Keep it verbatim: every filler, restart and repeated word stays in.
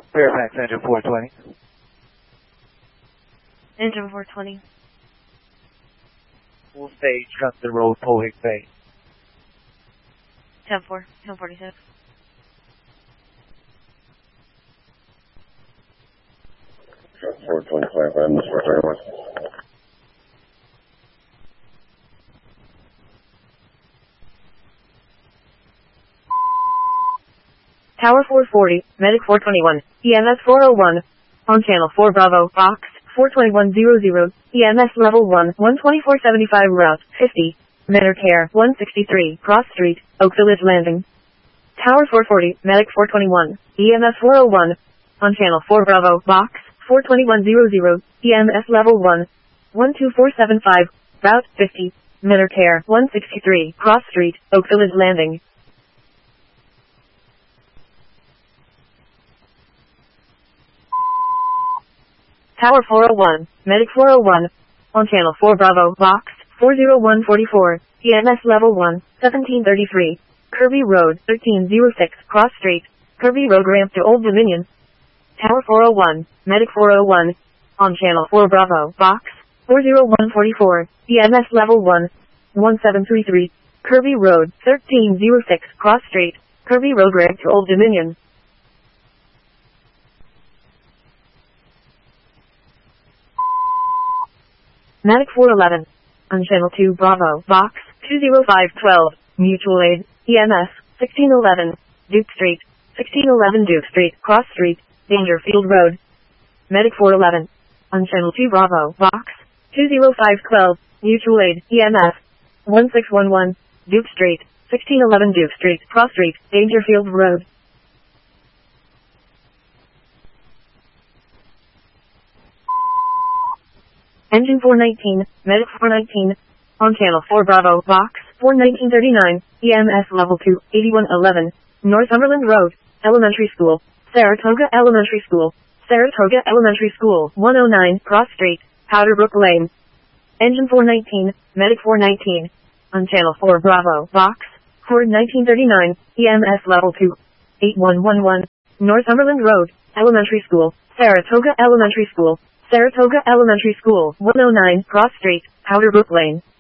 Fairfax, engine four twenty. Engine four twenty. Full stage, Custom Road, Pohick Bay. ten four, ten forty-six. four twenty-five, I'm the four twenty-one. Tower four forty, Medic four twenty-one, E M S four oh one, on channel four Bravo, box, four twenty-one hundred, E M S level one, one twenty-four seventy-five route, fifty, Medicare, one sixty-three, Cross Street, Oak Village Landing. Tower four forty, Medic four twenty-one, E M S four oh one, on channel four Bravo, box, four twenty-one hundred, E M S level one, one two four seven five, route fifty, Medicare, one sixty-three, Cross Street, Oak Village Landing. Tower four oh one, Medic four oh one, on channel four Bravo, box, four oh one forty-four, E M S level one, seventeen thirty-three, Kirby Road, thirteen oh six, Cross Street, Kirby Road ramp to Old Dominion. Tower four oh one, Medic four oh one, on channel four Bravo, box, four oh one forty-four, E M S level one, one seven three three, Kirby Road, thirteen oh six, Cross Street, Kirby Road ramp to Old Dominion. Medic four eleven, on channel two Bravo, box, two oh five twelve, Mutual Aid, E M S, sixteen eleven, Duke Street, sixteen eleven Duke Street, Cross Street, Dangerfield Road. Medic four eleven, on channel two Bravo, box, two oh five twelve, Mutual Aid, E M S, one six one one, Duke Street, sixteen eleven Duke Street, Cross Street, Dangerfield Road. Engine four nineteen, Medic four nineteen, on channel four Bravo, box, four nineteen thirty-nine, E M S level two, eighty-one eleven, Northumberland Road, Elementary School, Saratoga Elementary School, Saratoga Elementary School, one oh nine, Cross Street, Powderbrook Lane. Engine four nineteen, Medic four nineteen, on channel four Bravo, box, four nineteen thirty-nine, E M S level two, eighty-one eleven, Northumberland Road, Elementary School, Saratoga Elementary School, Saratoga Elementary School, one oh nine, Cross Street, Powderbrook Lane.